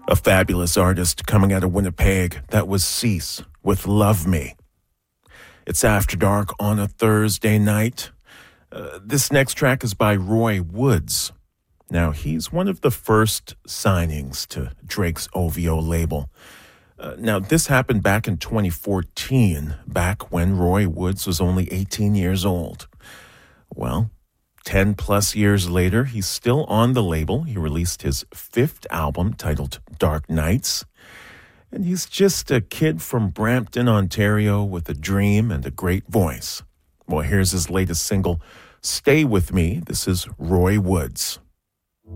A fabulous artist coming out of Winnipeg. That was Cease with Love Me. It's After Dark on a Thursday night. This next track is by Roy Woods. Now, he's one of the first signings to Drake's OVO label. Now, this happened back in 2014, back when Roy Woods was only 18 years old. Well, 10 plus years later, he's still on the label. He released his 5th album titled Dark Nights. And he's just a kid from Brampton, Ontario with a dream and a great voice. Well, here's his latest single, Stay With Me. This is Roy Woods.